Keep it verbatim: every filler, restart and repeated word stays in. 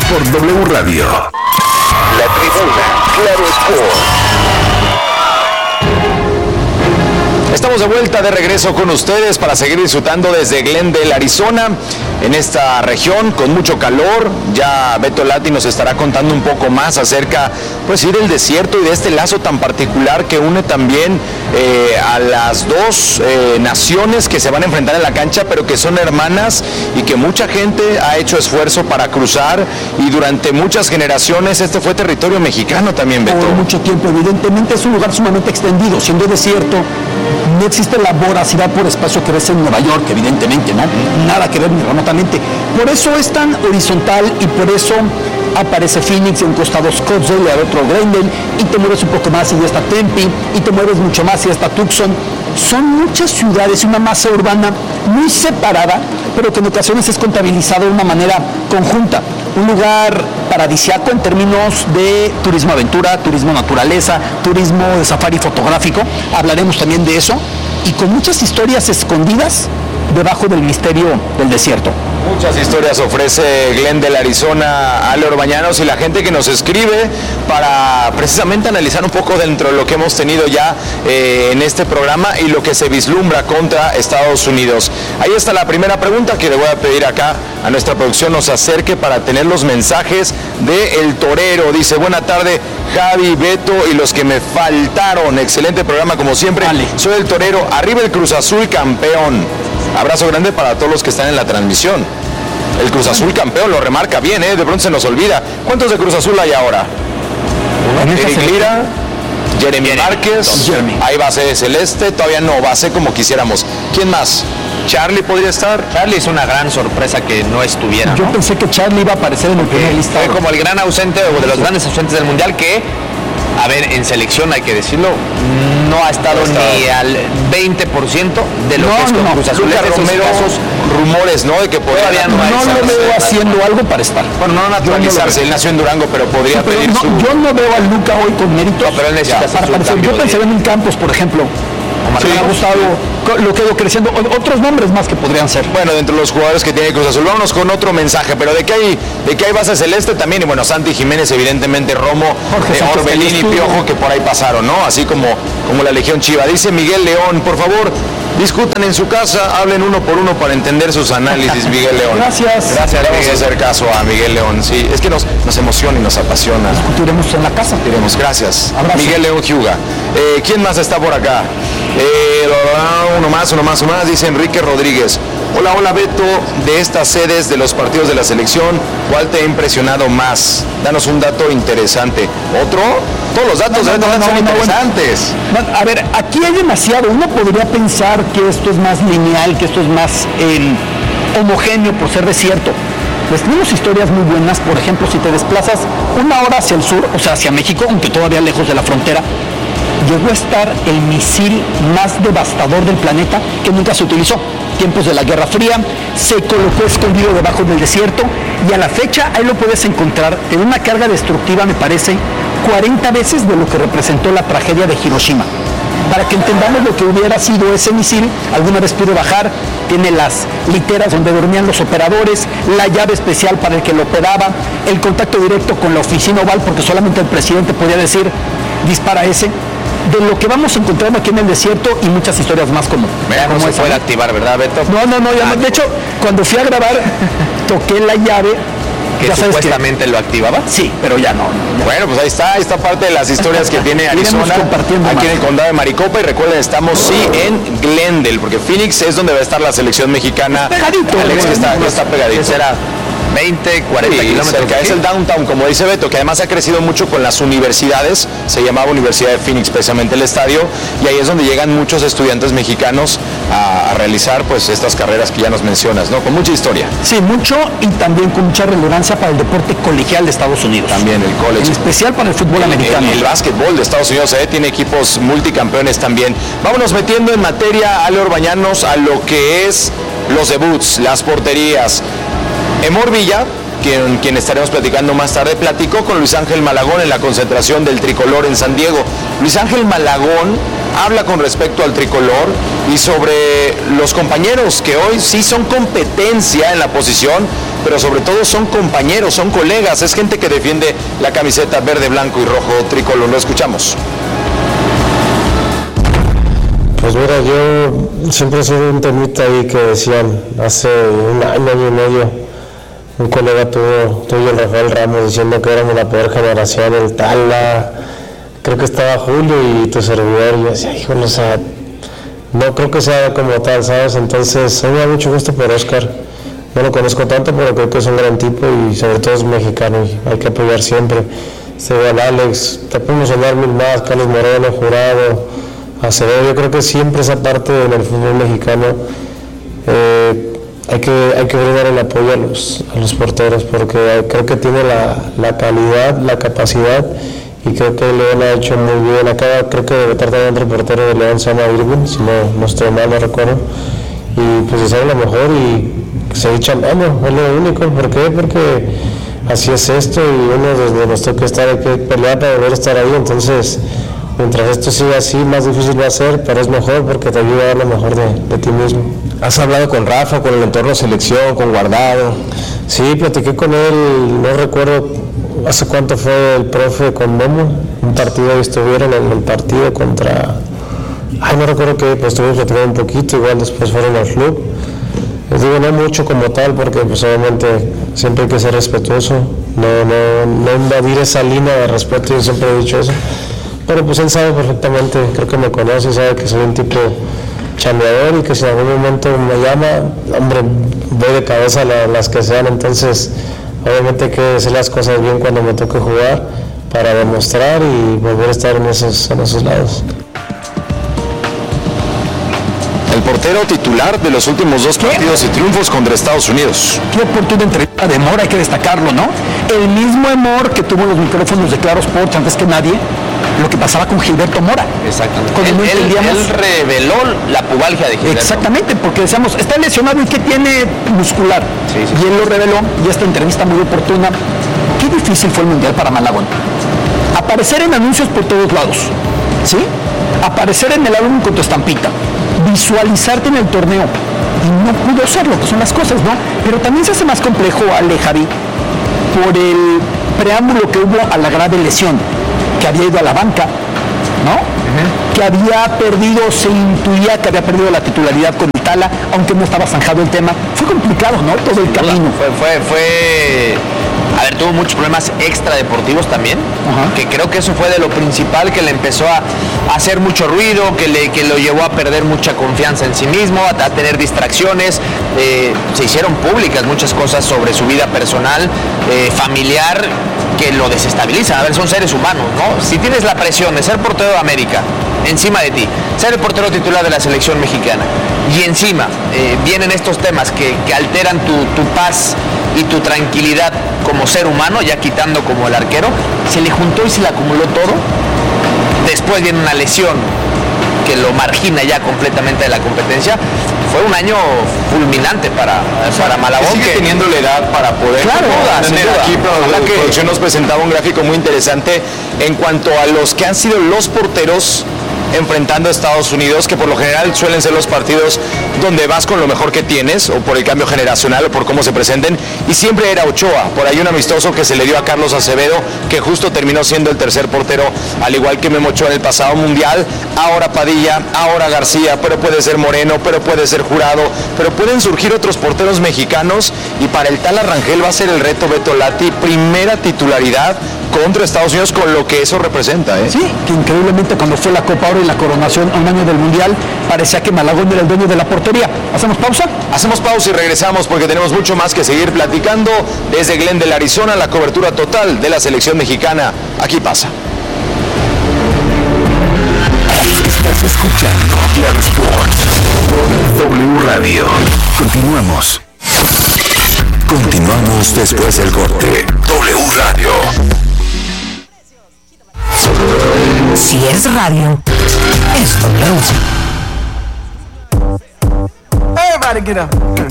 por W Radio. La Tribuna, Claro Sport. Estamos de vuelta, de regreso con ustedes para seguir disfrutando desde Glendale, Arizona, en esta región con mucho calor. Ya Beto Lati nos estará contando un poco más acerca, pues sí, del desierto y de este lazo tan particular que une también eh, a las dos eh, naciones que se van a enfrentar en la cancha, pero que son hermanas y que mucha gente ha hecho esfuerzo para cruzar, y durante muchas generaciones este fue territorio mexicano también, Beto. Por mucho tiempo, evidentemente es un lugar sumamente extendido, siendo desierto. No existe la voracidad por espacio que ves en Nueva York, evidentemente, ¿no? Nada que ver ni remotamente. Por eso es tan horizontal y por eso aparece Phoenix, en un costado Scottsdale y al otro Glendale, y te mueves un poco más y ya está Tempe, y te mueves mucho más y ya está Tucson. Son muchas ciudades, una masa urbana muy separada, pero que en ocasiones es contabilizada de una manera conjunta. Un lugar paradisiaco en términos de turismo aventura, turismo naturaleza, turismo de safari fotográfico, hablaremos también de eso, y con muchas historias escondidas debajo del misterio del desierto. Muchas historias ofrece Glendale, Arizona, Ale Orbañanos, y la gente que nos escribe para precisamente analizar un poco dentro de lo que hemos tenido ya eh, en este programa y lo que se vislumbra contra Estados Unidos. Ahí está la primera pregunta que le voy a pedir acá a nuestra producción nos acerque para tener los mensajes de El Torero. Dice: buena tarde, Javi, Beto y los que me faltaron. Excelente programa como siempre. Vale. Soy El Torero, arriba el Cruz Azul campeón. Abrazo grande para todos los que están en la transmisión. El Cruz Azul campeón, lo remarca bien, ¿eh? De pronto se nos olvida. ¿Cuántos de Cruz Azul hay ahora? Eric Lira, Jeremy Márquez, Jeremy. Hay base de Celeste, todavía no base como quisiéramos. ¿Quién más? ¿Charlie podría estar? Charlie es una gran sorpresa que no estuviera, Yo ¿no? pensé que Charlie iba a aparecer en el primer listado. Fue como el gran ausente o de los grandes ausentes del Mundial que, a ver, en selección hay que decirlo, no ha estado No ha estado. ni al veinte por ciento de lo No, que es con no, Cruz Azul. Lucas Esos Romero, casos, rumores, ¿no? De que podría Todavía no hay No lo Exacto. veo haciendo algo para estar. Bueno, no naturalizarse, él nació en Durango, pero podría Pero pedir no, su... yo no veo a Luca hoy con méritos No, pero él necesita para hacer su aparecer. cambio Yo de- pensé en un Campos, por ejemplo. Sí. Me ha gustado co- lo que ha ido creciendo. O- Otros nombres más que podrían ser. Bueno, dentro de los jugadores que tiene Cruz Azul, vámonos con otro mensaje, pero de que hay, de que hay base celeste también, y bueno, Santi Jiménez, evidentemente, Romo, Jorge eh, Sánchez Orbelín y Castillo. Piojo, que por ahí pasaron, ¿no? Así como, como la Legión Chiva. Dice Miguel León, por favor, discutan en su casa, hablen uno por uno para entender sus análisis, Miguel León. Gracias. Gracias, le vamos a hacer caso a Miguel León, sí, es que nos, nos emociona y nos apasiona. Discutiremos en la casa. Diremos, gracias. Abrazo. Miguel León Hyuga. Eh, ¿Quién más está por acá? Eh, uno más, uno más, uno más, dice Enrique Rodríguez. Hola, hola Beto, de estas sedes de los partidos de la selección, ¿cuál te ha impresionado más? Danos un dato interesante. ¿Otro? Todos los datos No, de no, Beto no, son no, interesantes. Bueno, a ver, aquí hay demasiado. Uno podría pensar que esto es más lineal, que esto es más eh, homogéneo por ser desierto. Pues tenemos historias muy buenas. Por ejemplo, si te desplazas una hora hacia el sur, o sea, hacia México, aunque todavía lejos de la frontera, llegó a estar el misil más devastador del planeta que nunca se utilizó. Tiempos de la Guerra Fría, se colocó escondido debajo del desierto y a la fecha ahí lo puedes encontrar en una carga destructiva, me parece, cuarenta veces de lo que representó la tragedia de Hiroshima. Para que entendamos lo que hubiera sido ese misil, alguna vez pudo bajar, tiene las literas donde dormían los operadores, la llave especial para el que lo operaba, el contacto directo con la oficina oval, porque solamente el presidente podía decir, dispara ese. De lo que vamos encontrando aquí en el desierto y muchas historias más como, Vean, no como se esa. puede activar, ¿verdad, Beto? No, no, no, ya no. De hecho, cuando fui a grabar, toqué la llave. Que ya sabes supuestamente lo activaba. Sí, pero ya no. ya. Bueno, pues ahí está, esta parte de las historias que tiene Iremos Arizona, compartiendo aquí más. en el condado de Maricopa, y recuerden, estamos sí en Glendale, porque Phoenix es donde va a estar la selección mexicana. Pegadito, Alex, que está, que está pegadito. ¿Qué será? veinte, cuarenta Sí, kilómetros. cerca. de Es aquí. el downtown, como dice Beto, que además ha crecido mucho con las universidades. Se llamaba Universidad de Phoenix precisamente el estadio, y ahí es donde llegan muchos estudiantes mexicanos a, a realizar pues estas carreras que ya nos mencionas, ¿no? Con mucha historia. Sí, mucho y también con mucha relevancia para el deporte colegial de Estados Unidos. También el college. En especial para el fútbol americano. El, el básquetbol de Estados Unidos eh, tiene equipos multicampeones también. Vámonos metiendo en materia, Ale Orbañanos, a lo que es los debuts, las porterías. Emor Villa, quien, quien estaremos platicando más tarde, platicó con Luis Ángel Malagón en la concentración del tricolor en San Diego. Luis Ángel Malagón habla con respecto al tricolor y sobre los compañeros que hoy sí son competencia en la posición, pero sobre todo son compañeros, son colegas, es gente que defiende la camiseta verde, blanco y rojo tricolor. Lo escuchamos. Pues mira, yo siempre he sido un temita ahí que decían hace un año, año y medio, un colega tuvo, tuyo, el Rafael Ramos, diciendo que éramos la peor generación, el Tala, creo que estaba Julio y tu servidor, y yo decía, híjole, o sea, no creo que sea como tal, ¿sabes? Entonces, a mí me da mucho gusto por Oscar, no lo conozco tanto, pero creo que es un gran tipo y sobre todo es mexicano y hay que apoyar siempre. Se ve al Alex, te podemos hablar mil más, Carlos Moreno, Jurado, Acevedo. Yo creo que siempre esa parte en el fútbol mexicano eh, hay que hay que brindar el apoyo a los, a los porteros, porque creo que tiene la, la calidad, la capacidad, y creo que León ha hecho muy bien. Acá creo que debe tratar de otro portero de León, se llama Irving, si no, no estoy mal, no recuerdo, y pues se sabe lo mejor y seguir chambeando, es lo único. ¿Por qué? Porque así es esto y uno desde nos toca estar, hay que pelear para volver a estar ahí. Entonces, mientras esto siga así, más difícil va a ser, pero es mejor porque te ayuda a dar lo mejor de, de ti mismo. ¿Has hablado con Rafa, con el entorno de selección, con Guardado? Sí, platiqué con él, no recuerdo hace cuánto fue el profe con Memo, un partido ahí estuvieron en el partido contra, ay no recuerdo qué, pues estuvimos platicando un poquito, igual después fueron al club. Les digo, no mucho como tal, porque pues obviamente siempre hay que ser respetuoso, no, no, no invadir esa línea de respeto, yo siempre he dicho eso. Pero pues él sabe perfectamente, creo que me conoce, sabe que soy un tipo chambeador y que si en algún momento me llama, hombre, voy de cabeza a la, las que sean. Entonces obviamente hay que hacer las cosas bien cuando me toque jugar para demostrar y volver a estar en esos, en esos lados. El portero titular de los últimos dos partidos y triunfos contra Estados Unidos. Qué oportuna entrevista de Emor, hay que destacarlo, ¿no? El mismo Emor que tuvo los micrófonos de Claro Sports antes que nadie, lo que pasaba con Gilberto Mora. Exactamente. Cuando Él, no entendíamos... él reveló la pubalgia de Gilberto. Exactamente, porque decíamos, está lesionado y ¿qué tiene muscular? Sí, sí. Y él lo reveló, y esta entrevista muy oportuna. Qué difícil fue el Mundial para Malagón. Aparecer en anuncios por todos lados, ¿sí? Aparecer en el álbum con tu estampita, visualizarte en el torneo, y no pudo hacerlo, que son las cosas, ¿no? Pero también se hace más complejo, Ale, Javi, por el preámbulo que hubo a la grave lesión, que había ido a la banca, ¿no? Uh-huh. Que había perdido, se intuía que había perdido la titularidad con Itala, aunque no estaba zanjado el tema. Fue complicado, ¿no? Todo el camino. Fue, fue, fue... A ver, tuvo muchos problemas extradeportivos también, uh-huh. que creo que eso fue de lo principal que le empezó a, a hacer mucho ruido, que, le, que lo llevó a perder mucha confianza en sí mismo, a, a tener distracciones. Eh, se hicieron públicas muchas cosas sobre su vida personal, eh, familiar, que lo desestabiliza. A ver, son seres humanos, ¿no? Si tienes la presión de ser portero de América encima de ti, ser el portero titular de la selección mexicana, y encima eh, vienen estos temas que, que alteran tu, tu paz y tu tranquilidad como ser humano, ya quitando como el arquero, se le juntó y se le acumuló todo. Después viene una lesión que lo margina ya completamente de la competencia. Fue un año fulminante para, para Malagón. Sigue que teniendo la edad para poder claro, tener aquí, pero la que... producción nos presentaba un gráfico muy interesante en cuanto a los que han sido los porteros enfrentando a Estados Unidos, que por lo general suelen ser los partidos donde vas con lo mejor que tienes, o por el cambio generacional, o por cómo se presenten, y siempre era Ochoa. Por ahí un amistoso que se le dio a Carlos Acevedo, que justo terminó siendo el tercer portero, al igual que Memo Ochoa en el pasado mundial. Ahora Padilla, ahora García, pero puede ser Moreno, pero puede ser Jurado, pero pueden surgir otros porteros mexicanos, y para el Tala Rangel va a ser el reto Beto Lati, primera titularidad contra Estados Unidos, con lo que eso representa, ¿eh? Sí, que increíblemente cuando fue la Copa Oro y la coronación a un año del Mundial, parecía que Malagón era el dueño de la portería. ¿Hacemos pausa? Hacemos pausa y regresamos porque tenemos mucho más que seguir platicando desde Glendale, Arizona, la cobertura total de la selección mexicana. Aquí pasa. Estás escuchando Claro Sports por W Radio. Continuamos. Continuamos después del corte. W Radio. Si es radio, es W. Everybody get up.